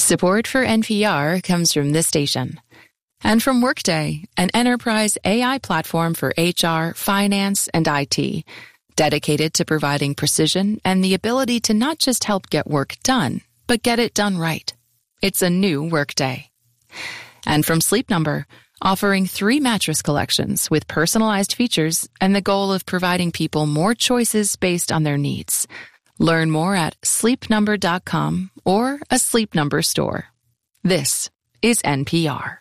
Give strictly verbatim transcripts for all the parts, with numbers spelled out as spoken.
Support for N P R comes from this station. And from Workday, an enterprise A I platform for H R, finance, and I T, dedicated to providing precision and the ability to not just help get work done, but get it done right. It's a new Workday. And from Sleep Number, offering three mattress collections with personalized features and the goal of providing people more choices based on their needs. Learn more at sleep number dot com or a Sleep Number store. This is N P R.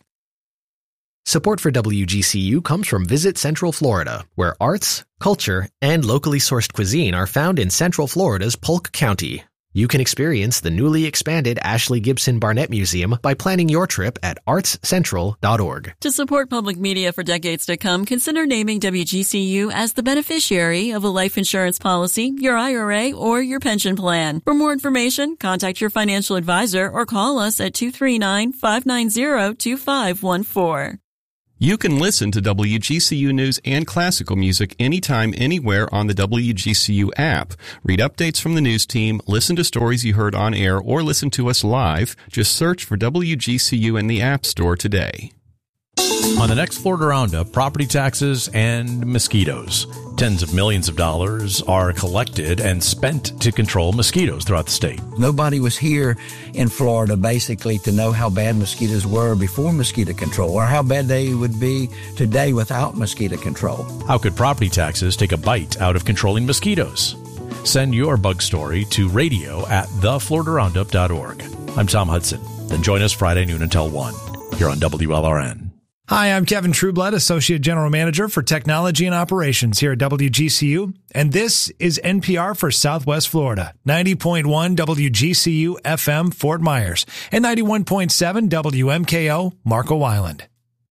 Support for W G C U comes from Visit Central Florida, where arts, culture, and locally sourced cuisine are found in Central Florida's Polk County. You can experience the newly expanded Ashley Gibson Barnett Museum by planning your trip at arts central dot org. To support public media for decades to come, consider naming W G C U as the beneficiary of a life insurance policy, your I R A, or your pension plan. For more information, contact your financial advisor or call us at two three nine, five nine zero, two five one four. You can listen to W G C U News and classical music anytime, anywhere on the W G C U app. Read updates from the news team, listen to stories you heard on air, or listen to us live. Just search for W G C U in the App Store today. On the next Florida Roundup, property taxes and mosquitoes. Tens of millions of dollars are collected and spent to control mosquitoes throughout the state. Nobody was here in Florida basically to know how bad mosquitoes were before mosquito control or how bad they would be today without mosquito control. How could property taxes take a bite out of controlling mosquitoes? Send your bug story to radio at the florida roundup dot org. I'm Tom Hudson. Then join us Friday noon until one here on W L R N. Hi, I'm Kevin Trueblood, Associate General Manager for Technology and Operations here at W G C U, and this is N P R for Southwest Florida, ninety point one W G C U F M Fort Myers, and ninety-one point seven W M K O Marco Island.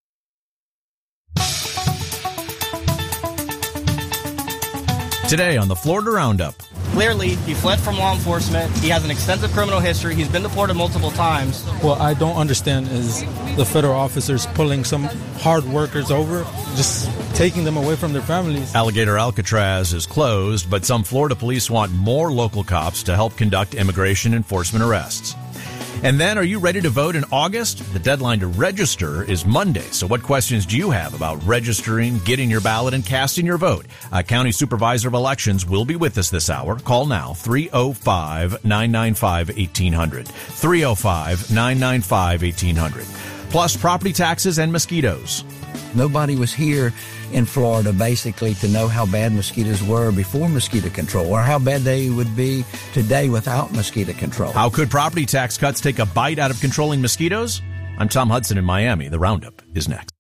Today on the Florida Roundup. Clearly, he fled from law enforcement. He has an extensive criminal history. He's been deported multiple times. What I don't understand is the federal officers pulling some hard workers over, just taking them away from their families. Alligator Alcatraz is closed, but some Florida police want more local cops to help conduct immigration enforcement arrests. And then, are you ready to vote in August? The deadline to register is Monday. So what questions do you have about registering, getting your ballot, and casting your vote? A county supervisor of elections will be with us this hour. Call now, three oh five, nine nine five, eighteen hundred. three oh five, nine nine five, eighteen hundred. Plus property taxes and mosquitoes. Nobody was here in Florida basically to know how bad mosquitoes were before mosquito control or how bad they would be today without mosquito control. How could property tax cuts take a bite out of controlling mosquitoes? I'm Tom Hudson in Miami. The Roundup is next.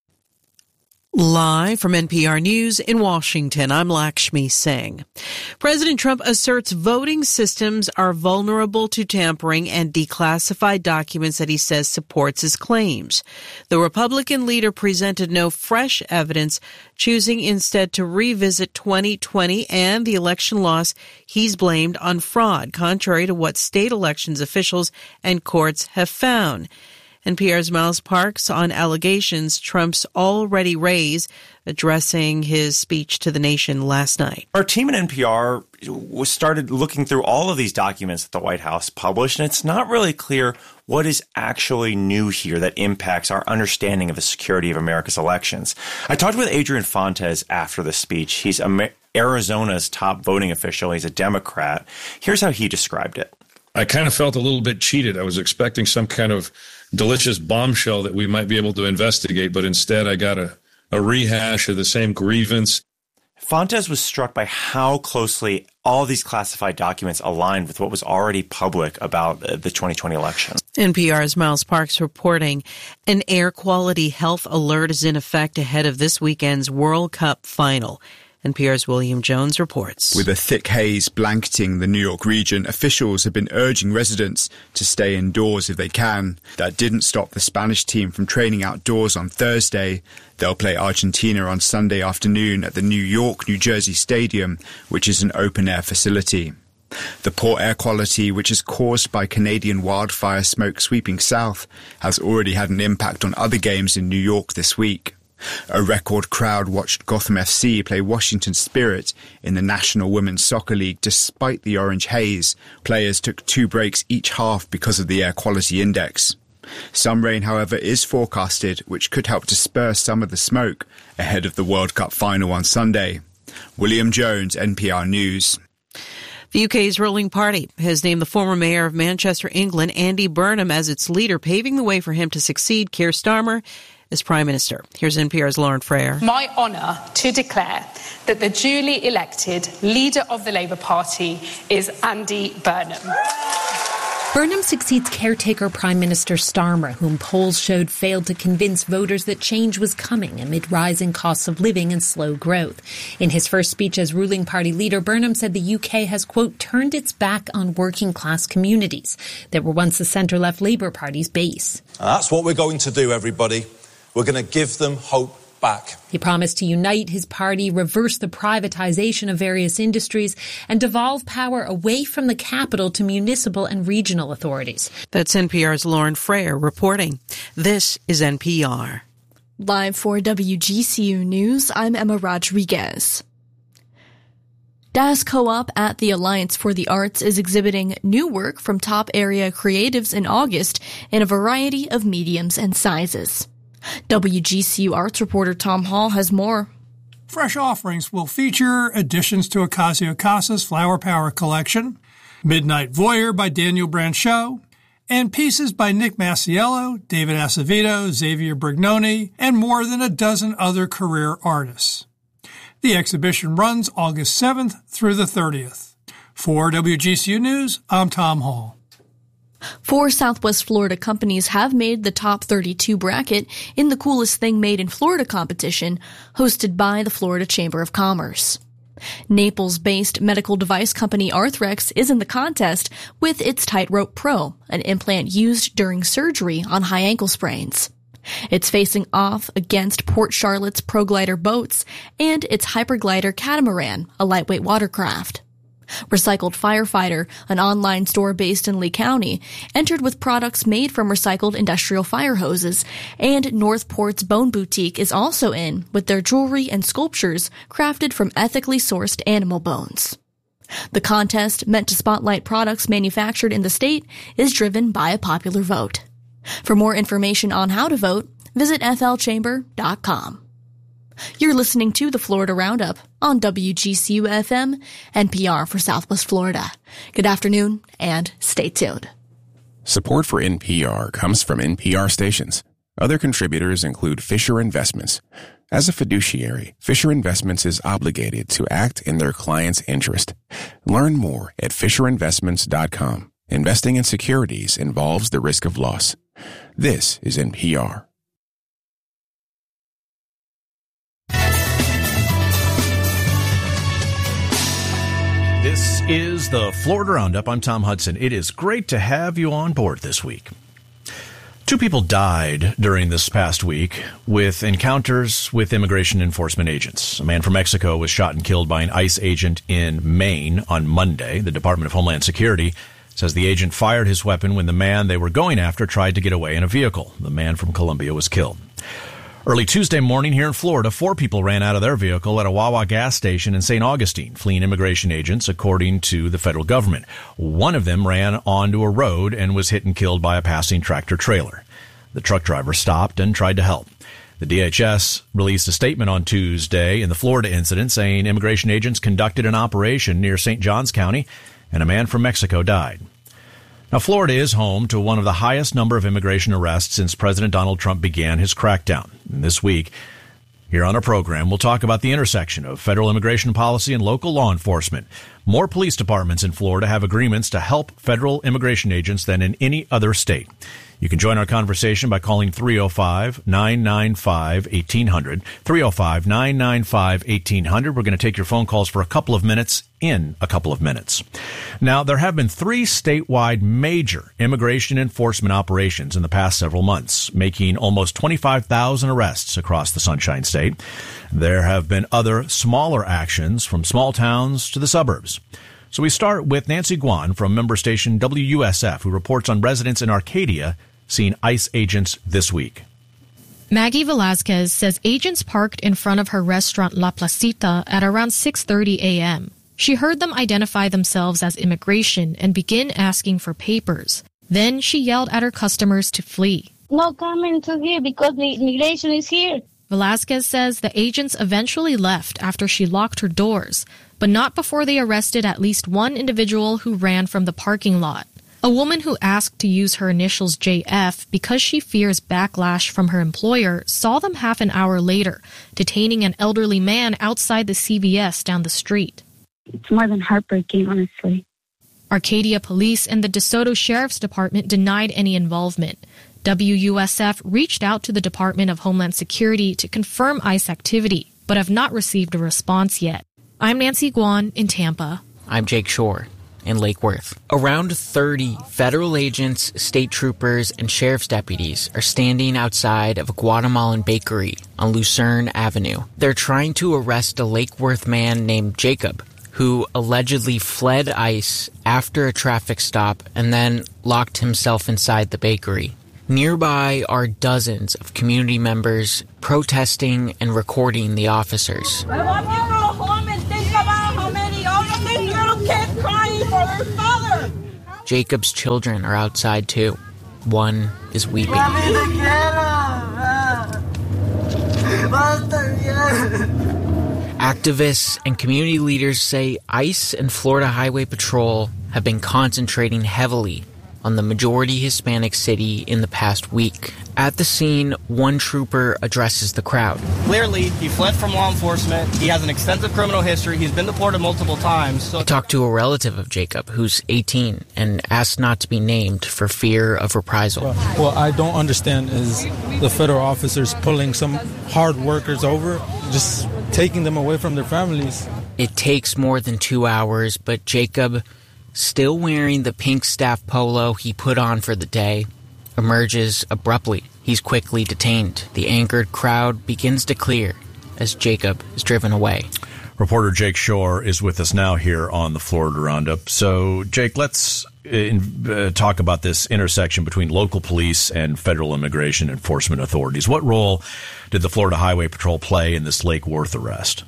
Live from N P R News in Washington, I'm Lakshmi Singh. President Trump asserts voting systems are vulnerable to tampering and declassified documents that he says supports his claims. The Republican leader presented no fresh evidence, choosing instead to revisit twenty twenty and the election loss he's blamed on fraud, contrary to what state elections officials and courts have found. N P R's Miles Parks on allegations Trump's already raised, addressing his speech to the nation last night. Our team at N P R started looking through all of these documents that the White House published, and it's not really clear what is actually new here that impacts our understanding of the security of America's elections. I talked with Adrian Fontes after the speech. He's Amer- Arizona's top voting official. He's a Democrat. Here's how he described it. I kind of felt a little bit cheated. I was expecting some kind of delicious bombshell that we might be able to investigate, but instead I got a, a rehash of the same grievance. Fontes was struck by how closely all these classified documents aligned with what was already public about the twenty twenty election. N P R's Miles Parks reporting an air quality health alert is in effect ahead of this weekend's World Cup final. N P R's William Jones reports. With a thick haze blanketing the New York region, officials have been urging residents to stay indoors if they can. That didn't stop the Spanish team from training outdoors on Thursday. They'll play Argentina on Sunday afternoon at the New York, New Jersey Stadium, which is an open-air facility. The poor air quality, which is caused by Canadian wildfire smoke sweeping south, has already had an impact on other games in New York this week. A record crowd watched Gotham F C play Washington Spirit in the National Women's Soccer League despite the orange haze. Players took two breaks each half because of the air quality index. Some rain, however, is forecasted, which could help disperse some of the smoke ahead of the World Cup final on Sunday. William Jones, N P R News. The U K's ruling party has named the former mayor of Manchester, England, Andy Burnham, as its leader, paving the way for him to succeed Keir Starmer as Prime Minister. Here's N P R's Lauren Freyer. My honour to declare that the duly elected leader of the Labour Party is Andy Burnham. Burnham succeeds caretaker Prime Minister Starmer, whom polls showed failed to convince voters that change was coming amid rising costs of living and slow growth. In his first speech as ruling party leader, Burnham said the U K has, quote, turned its back on working class communities that were once the centre-left Labour Party's base. And that's what we're going to do, everybody. We're going to give them hope back. He promised to unite his party, reverse the privatisation of various industries, and devolve power away from the capital to municipal and regional authorities. That's N P R's Lauren Freyer reporting. This is N P R. Live for W G C U News, I'm Emma Rodriguez. Das Co-op at the Alliance for the Arts is exhibiting new work from top area creatives in August in a variety of mediums and sizes. W G C U Arts reporter Tom Hall has more. Fresh offerings will feature additions to Ocasio-Cortez's Flower Power collection, Midnight Voyeur by Daniel Brancheau, and pieces by Nick Masiello, David Acevedo, Xavier Brignoni, and more than a dozen other career artists. The exhibition runs August seventh through the thirtieth. For W G C U News, I'm Tom Hall. Four Southwest Florida companies have made the top thirty-two bracket in the Coolest Thing Made in Florida competition hosted by the Florida Chamber of Commerce. Naples-based medical device company Arthrex is in the contest with its Tightrope Pro, an implant used during surgery on high ankle sprains. It's facing off against Port Charlotte's ProGlider boats and its Hyperglider Catamaran, a lightweight watercraft. Recycled Firefighter, an online store based in Lee County, entered with products made from recycled industrial fire hoses, and Northport's Bone Boutique is also in with their jewelry and sculptures crafted from ethically sourced animal bones. The contest, meant to spotlight products manufactured in the state, is driven by a popular vote. For more information on how to vote, visit f l chamber dot com. You're listening to the Florida Roundup on W G C U F M, N P R for Southwest Florida. Good afternoon and stay tuned. Support for N P R comes from N P R stations. Other contributors include Fisher Investments. As a fiduciary, Fisher Investments is obligated to act in their client's interest. Learn more at fisher investments dot com. Investing in securities involves the risk of loss. This is N P R. This is the Florida Roundup. I'm Tom Hudson. It is great to have you on board this week. Two people died during this past week with encounters with immigration enforcement agents. A man from Mexico was shot and killed by an ICE agent in Maine on Monday. The Department of Homeland Security says the agent fired his weapon when the man they were going after tried to get away in a vehicle. The man from Colombia was killed. Early Tuesday morning here in Florida, four people ran out of their vehicle at a Wawa gas station in Saint Augustine, fleeing immigration agents, according to the federal government. One of them ran onto a road and was hit and killed by a passing tractor trailer. The truck driver stopped and tried to help. The D H S released a statement on Tuesday in the Florida incident saying immigration agents conducted an operation near Saint Johns County and a man from Mexico died. Now, Florida is home to one of the highest number of immigration arrests since President Donald Trump began his crackdown. And this week, here on our program, we'll talk about the intersection of federal immigration policy and local law enforcement. More police departments in Florida have agreements to help federal immigration agents than in any other state. You can join our conversation by calling three oh five, nine nine five, eighteen hundred, three oh five, nine nine five, eighteen hundred. We're going to take your phone calls for a couple of minutes in a couple of minutes. Now, there have been three statewide major immigration enforcement operations in the past several months, making almost twenty-five thousand arrests across the Sunshine State. There have been other smaller actions from small towns to the suburbs. So we start with Nancy Guan from member station W U S F, who reports on residents in Arcadia seeing ICE agents this week. Maggie Velasquez says agents parked in front of her restaurant La Placita at around six thirty a.m. She heard them identify themselves as immigration and begin asking for papers. Then she yelled at her customers to flee. No coming to here because the immigration is here. Velasquez says the agents eventually left after she locked her doors, but not before they arrested at least one individual who ran from the parking lot. A woman who asked to use her initials J F because she fears backlash from her employer saw them half an hour later, detaining an elderly man outside the C V S down the street. It's more than heartbreaking, honestly. Arcadia Police and the DeSoto Sheriff's Department denied any involvement. W U S F reached out to the Department of Homeland Security to confirm ICE activity, but have not received a response yet. I'm Nancy Guan in Tampa. I'm Jake Shore in Lake Worth. Around thirty federal agents, state troopers, and sheriff's deputies are standing outside of a Guatemalan bakery on Lucerne Avenue. They're trying to arrest a Lake Worth man named Jacob, who allegedly fled ICE after a traffic stop and then locked himself inside the bakery. Nearby are dozens of community members protesting and recording the officers. I want you to go home and think about how many all of these little kids crying for their father. Jacob's children are outside too. One is weeping. Activists and community leaders say ICE and Florida Highway Patrol have been concentrating heavily on the majority Hispanic city in the past week. At the scene, one trooper addresses the crowd. Clearly, he fled from law enforcement. He has an extensive criminal history. He's been deported multiple times. So I talked to a relative of Jacob, who's eighteen, and asked not to be named for fear of reprisal. Well, what I don't understand is the federal officers pulling some hard workers over, just taking them away from their families. It takes more than two hours, but Jacob, still wearing the pink staff polo he put on for the day, emerges abruptly. He's quickly detained. The angered crowd begins to clear as Jacob is driven away. Reporter Jake Shore is with us now here on the Florida Roundup. So, Jake, let's uh, talk about this intersection between local police and federal immigration enforcement authorities. What role did the Florida Highway Patrol play in this Lake Worth arrest?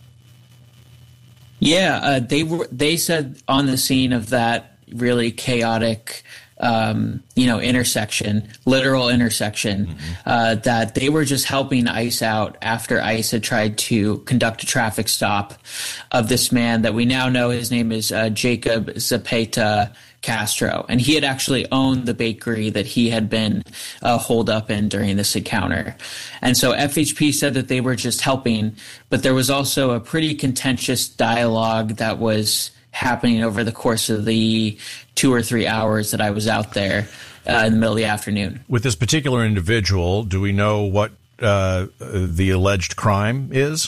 Yeah, uh, they were. They said on the scene of that really chaotic, um, you know, intersection, literal intersection, mm-hmm. uh, that they were just helping ICE out after ICE had tried to conduct a traffic stop of this man that we now know his name is uh, Jacob Zapata Castro, and he had actually owned the bakery that he had been uh, holed up in during this encounter. And so F H P said that they were just helping, but there was also a pretty contentious dialogue that was happening over the course of the two or three hours that I was out there uh, in the middle of the afternoon. With this particular individual, do we know what uh, the alleged crime is?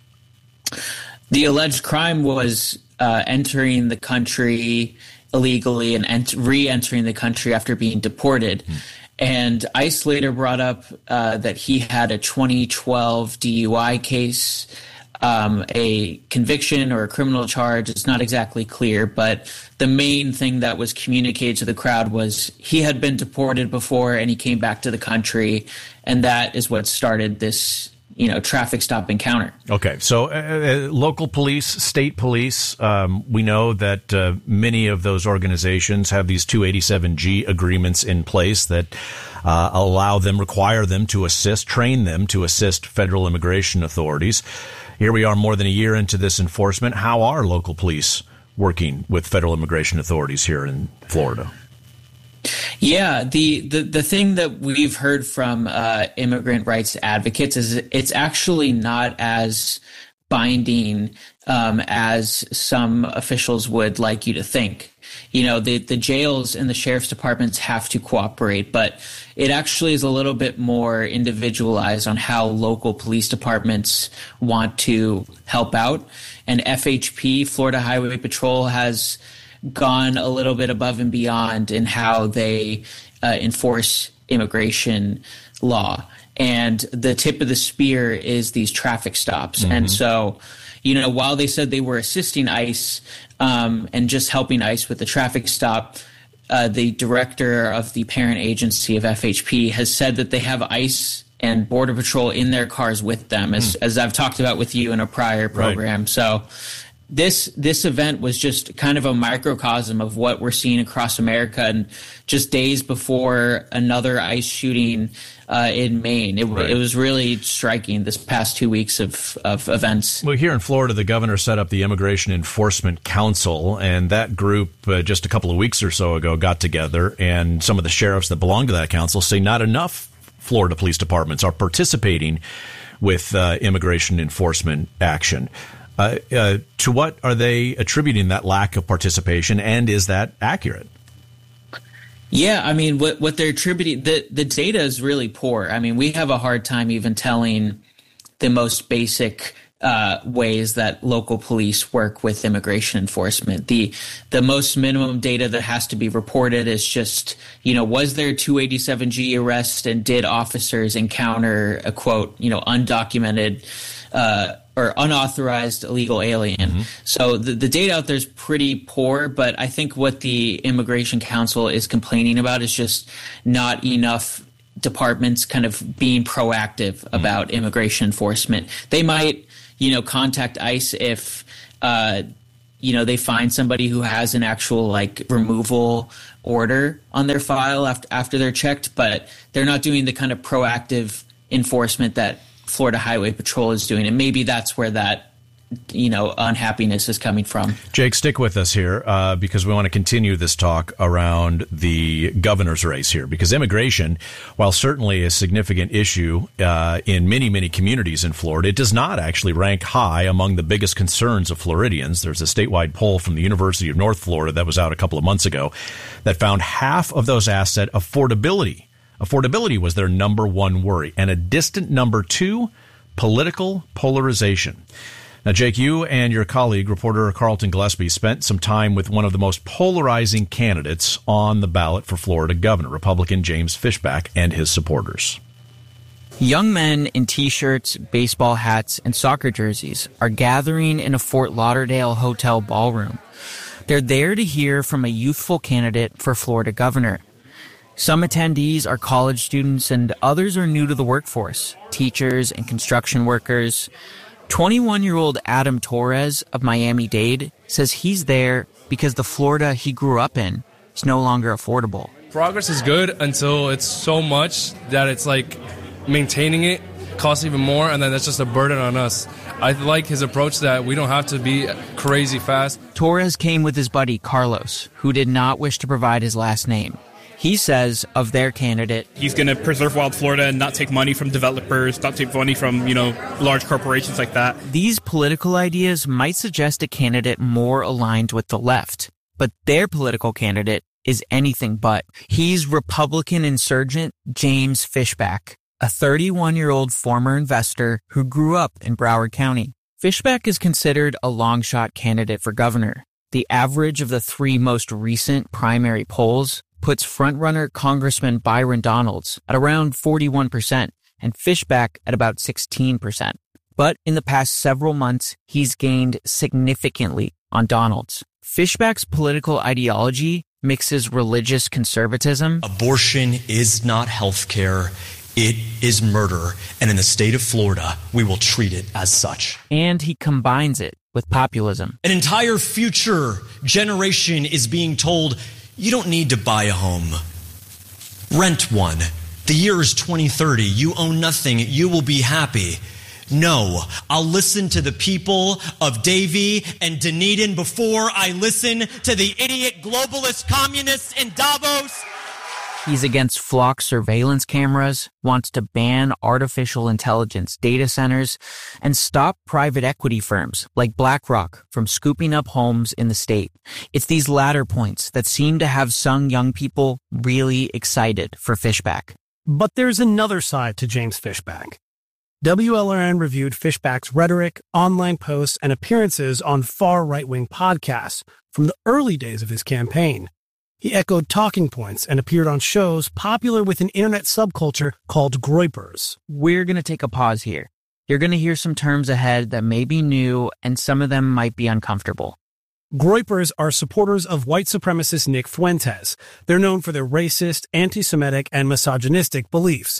The alleged crime was uh, entering the country illegally and ent- re-entering the country after being deported. Hmm. And ICE later brought up uh, that he had a twenty twelve D U I case, um, a conviction or a criminal charge. It's not exactly clear, but the main thing that was communicated to the crowd was he had been deported before and he came back to the country, and that is what started this you know, traffic stop encounter. Okay, so uh, uh, local police, state police, um, we know that uh, many of those organizations have these two eighty-seven G agreements in place that uh, allow them, require them to assist, train them to assist federal immigration authorities. Here we are more than a year into this enforcement. How are local police working with federal immigration authorities here in Florida? Yeah, the, the, the thing that we've heard from uh, immigrant rights advocates is it's actually not as binding um, as some officials would like you to think. You know, the, the jails and the sheriff's departments have to cooperate, but it actually is a little bit more individualized on how local police departments want to help out. And F H P, Florida Highway Patrol, has gone a little bit above and beyond in how they uh, enforce immigration law. And the tip of the spear is these traffic stops. Mm-hmm. And so, you know, while they said they were assisting ICE um, and just helping ICE with the traffic stop, uh, the director of the parent agency of F H P has said that they have ICE and Border Patrol in their cars with them, as, mm. as I've talked about with you in a prior program. Right. So this this event was just kind of a microcosm of what we're seeing across America, and just days before another ICE shooting uh, in Maine. It, right. it was really striking, this past two weeks of, of events. Well, here in Florida, the governor set up the Immigration Enforcement Council, and that group uh, just a couple of weeks or so ago got together, and some of the sheriffs that belong to that council say not enough Florida police departments are participating with uh, immigration enforcement action. Uh, uh, to what are they attributing that lack of participation, and is that accurate? Yeah, I mean, what what they're attributing, the, the data is really poor. I mean, we have a hard time even telling the most basic uh, ways that local police work with immigration enforcement. The the most minimum data that has to be reported is just, you know, was there a two eighty-seven G arrest, and did officers encounter a, quote, you know, undocumented uh or unauthorized illegal alien. Mm-hmm. So the, the data out there is pretty poor, but I think what the Immigration Council is complaining about is just not enough departments kind of being proactive mm-hmm. about immigration enforcement. They might, you know, contact ICE if, uh, you know, they find somebody who has an actual like removal order on their file after, after they're checked, but they're not doing the kind of proactive enforcement that Florida Highway Patrol is doing, and maybe that's where that, you know, unhappiness is coming from. Jake, stick with us here uh, because we want to continue this talk around the governor's race here, because immigration, while certainly a significant issue uh, in many, many communities in Florida, it does not actually rank high among the biggest concerns of Floridians. There's a statewide poll from the University of North Florida that was out a couple of months ago that found half of those asked said affordability. Affordability was their number one worry, and a distant number two, political polarization. Now, Jake, you and your colleague, reporter Carlton Gillespie, spent some time with one of the most polarizing candidates on the ballot for Florida governor, Republican James Fishback, and his supporters. Young men in T-shirts, baseball hats, and soccer jerseys are gathering in a Fort Lauderdale hotel ballroom. They're there to hear from a youthful candidate for Florida governor. Some attendees are college students and others are new to the workforce, teachers and construction workers. twenty-one-year-old Adam Torres of Miami-Dade says he's there because the Florida he grew up in is no longer affordable. Progress is good until it's so much that it's like maintaining it costs even more, and then that's just a burden on us. I like his approach that we don't have to be crazy fast. Torres came with his buddy Carlos, who did not wish to provide his last name. He says of their candidate, he's going to preserve wild Florida and not take money from developers, not take money from, you know, large corporations like that. These political ideas might suggest a candidate more aligned with the left, but their political candidate is anything but. He's Republican insurgent James Fishback, a thirty-one-year-old former investor who grew up in Broward County. Fishback is considered a long-shot candidate for governor. The average of the three most recent primary polls puts frontrunner Congressman Byron Donalds at around forty-one percent and Fishback at about sixteen percent. But in the past several months, he's gained significantly on Donalds. Fishback's political ideology mixes religious conservatism. Abortion is not health care. It is murder. And in the state of Florida, we will treat it as such. And he combines it with populism. An entire future generation is being told, you don't need to buy a home. Rent one. The year is twenty thirty. You own nothing. You will be happy. No, I'll listen to the people of Davie and Dunedin before I listen to the idiot globalist communists in Davos. He's against flock surveillance cameras, wants to ban artificial intelligence data centers, and stop private equity firms like BlackRock from scooping up homes in the state. It's these latter points that seem to have some young people really excited for Fishback. But there's another side to James Fishback. W L R N reviewed Fishback's rhetoric, online posts, and appearances on far right-wing podcasts from the early days of his campaign. He echoed talking points and appeared on shows popular with an internet subculture called groypers. We're going to take a pause here. You're going to hear some terms ahead that may be new, and some of them might be uncomfortable. Groypers are supporters of white supremacist Nick Fuentes. They're known for their racist, anti-Semitic, and misogynistic beliefs.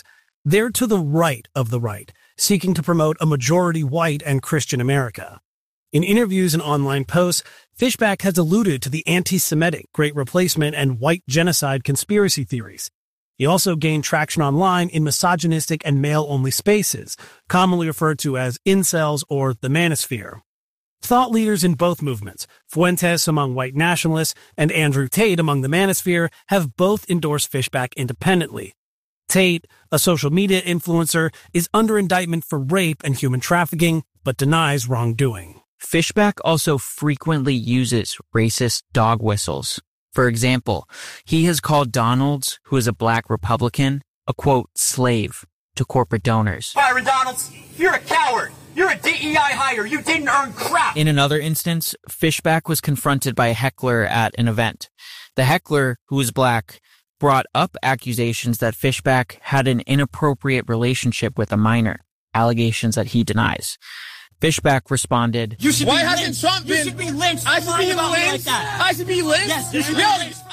They're to the right of the right, seeking to promote a majority white and Christian America. In interviews and online posts, Fishback has alluded to the anti-Semitic, Great Replacement, and white genocide conspiracy theories. He also gained traction online in misogynistic and male-only spaces, commonly referred to as incels or the manosphere. Thought leaders in both movements, Fuentes among white nationalists and Andrew Tate among the manosphere, have both endorsed Fishback independently. Tate, a social media influencer, is under indictment for rape and human trafficking, but denies wrongdoing. Fishback also frequently uses racist dog whistles. For example, he has called Donalds, who is a black Republican, a quote, slave to corporate donors. Byron Donalds, you're a coward. You're a D E I hire. You didn't earn crap. In another instance, Fishback was confronted by a heckler at an event. The heckler, who was black, brought up accusations that Fishback had an inappropriate relationship with a minor, allegations that he denies. Fishback responded, You should Why be hasn't lynched. Trump been? You should be lynched. I should Lying be about me like lynched. that. I should be lynched. Yes, you should be Yo, lynched.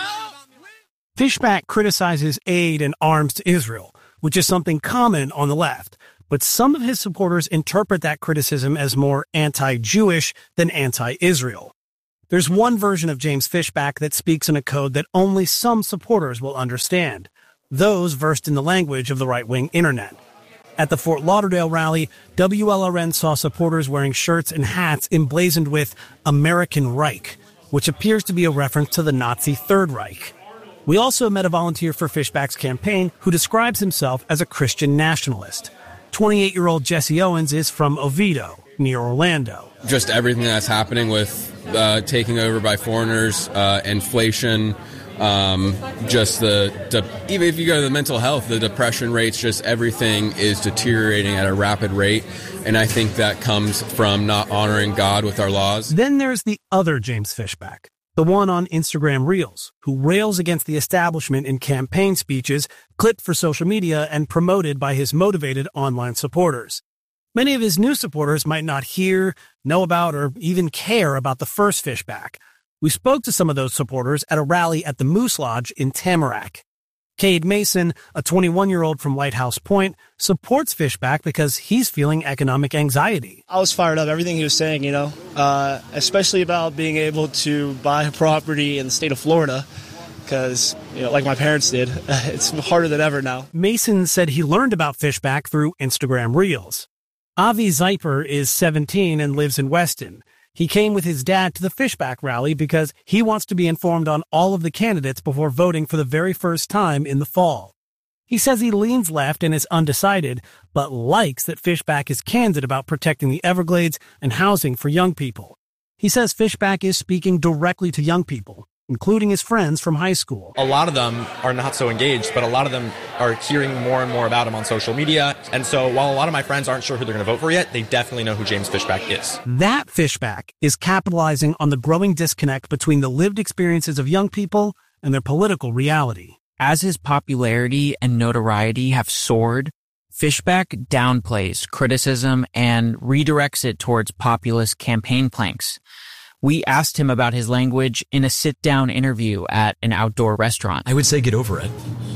Fishback criticizes aid and arms to Israel, which is something common on the left, but some of his supporters interpret that criticism as more anti-Jewish than anti-Israel. There's one version of James Fishback that speaks in a code that only some supporters will understand, those versed in the language of the right-wing internet. At the Fort Lauderdale rally, W L R N saw supporters wearing shirts and hats emblazoned with American Reich, which appears to be a reference to the Nazi Third Reich. We also met a volunteer for Fishback's campaign who describes himself as a Christian nationalist. twenty-eight-year-old Jesse Owens is from Oviedo, near Orlando. Just everything that's happening with uh, taking over by foreigners, uh, inflation, um, just the, the, even if you go to the mental health, the depression rates, just everything is deteriorating at a rapid rate. And I think that comes from not honoring God with our laws. Then there's the other James Fishback, the one on Instagram Reels, who rails against the establishment in campaign speeches clipped for social media and promoted by his motivated online supporters. Many of his new supporters might not hear, know about, or even care about the first Fishback. We spoke to some of those supporters at a rally at the Moose Lodge in Tamarack. Cade Mason, a twenty-one-year-old from Lighthouse Point, supports Fishback because he's feeling economic anxiety. I was fired up, everything he was saying, you know, uh, especially about being able to buy a property in the state of Florida, because, you know, like my parents did, it's harder than ever now. Mason said he learned about Fishback through Instagram Reels. Avi Zeiper is seventeen and lives in Weston. He came with his dad to the Fishback rally because he wants to be informed on all of the candidates before voting for the very first time in the fall. He says he leans left and is undecided, but likes that Fishback is candid about protecting the Everglades and housing for young people. He says Fishback is speaking directly to young people, including his friends from high school. A lot of them are not so engaged, but a lot of them are hearing more and more about him on social media. And so while a lot of my friends aren't sure who they're going to vote for yet, they definitely know who James Fishback is. That Fishback is capitalizing on the growing disconnect between the lived experiences of young people and their political reality. As his popularity and notoriety have soared, Fishback downplays criticism and redirects it towards populist campaign planks. We asked him about his language in a sit-down interview at an outdoor restaurant. I would say get over it.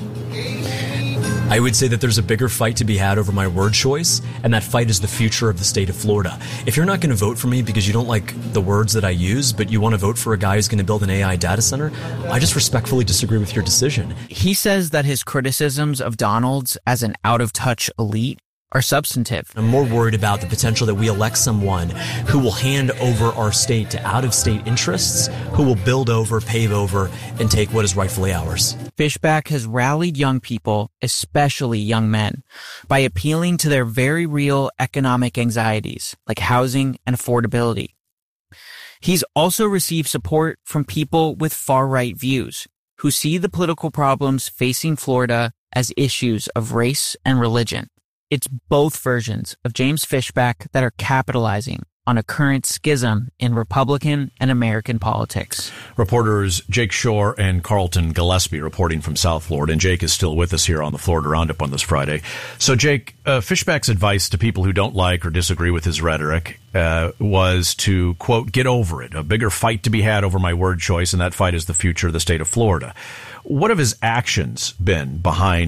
I would say that there's a bigger fight to be had over my word choice, and that fight is the future of the state of Florida. If you're not going to vote for me because you don't like the words that I use, but you want to vote for a guy who's going to build an A I data center, I just respectfully disagree with your decision. He says that his criticisms of Donalds as an out-of-touch elite are substantive. I'm more worried about the potential that we elect someone who will hand over our state to out-of-state interests, who will build over, pave over, and take what is rightfully ours. Fishback has rallied young people, especially young men, by appealing to their very real economic anxieties, like housing and affordability. He's also received support from people with far-right views, who see the political problems facing Florida as issues of race and religion. It's both versions of James Fishback that are capitalizing on a current schism in Republican and American politics. Reporters Jake Shore and Carlton Gillespie reporting from South Florida, and Jake is still with us here on the Florida Roundup on this Friday. So, Jake, uh, Fishback's advice to people who don't like or disagree with his rhetoric uh, was to, quote, get over it. A bigger fight to be had over my word choice, and that fight is the future of the state of Florida. What have his actions been behind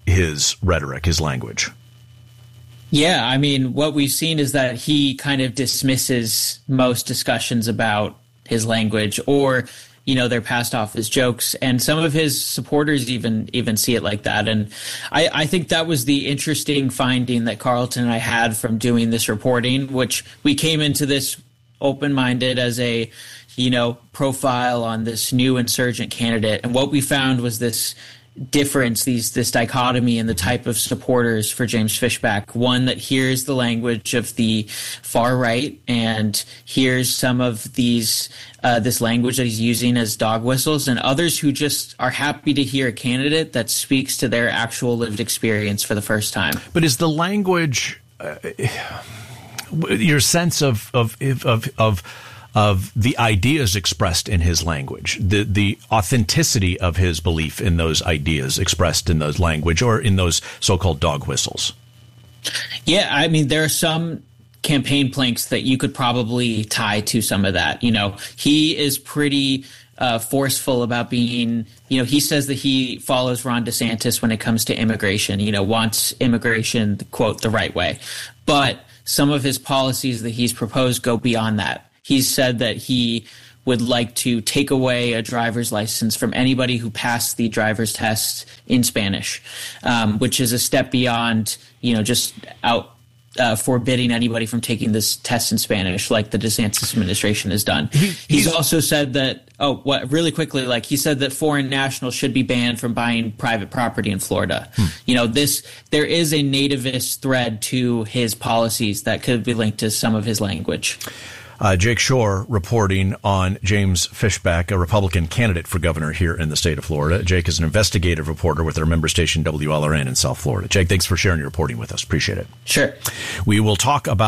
his rhetoric, his language. Yeah, I mean, what we've seen is that he kind of dismisses most discussions about his language, or, you know, they're passed off as jokes. And some of his supporters even even see it like that. And I, I think that was the interesting finding that Carlton and I had from doing this reporting, which we came into this open-minded as a, you know, profile on this new insurgent candidate. And what we found was this difference, these this dichotomy in the type of supporters for James Fishback. One that hears the language of the far right and hears some of these uh, this language that he's using as dog whistles, and others who just are happy to hear a candidate that speaks to their actual lived experience for the first time. But is the language, uh, your sense of of of of of the ideas expressed in his language, the the authenticity of his belief in those ideas expressed in those language or in those so-called dog whistles? Yeah, I mean, there are some campaign planks that you could probably tie to some of that. You know, he is pretty uh, forceful about being, you know, he says that he follows Ron DeSantis when it comes to immigration, you know, wants immigration, quote, the right way. But some of his policies that he's proposed go beyond that. He's said that he would like to take away a driver's license from anybody who passed the driver's test in Spanish, um, which is a step beyond, you know, just out uh, forbidding anybody from taking this test in Spanish like the DeSantis administration has done. He's, He's also said that, oh, what really quickly, like he said that foreign nationals should be banned from buying private property in Florida. Hmm. You know, this there is a nativist thread to his policies that could be linked to some of his language. Uh, Jake Shore reporting on James Fishback, a Republican candidate for governor here in the state of Florida. Jake is an investigative reporter with our member station W L R N in South Florida. Jake, thanks for sharing your reporting with us. Appreciate it. Sure. We will talk about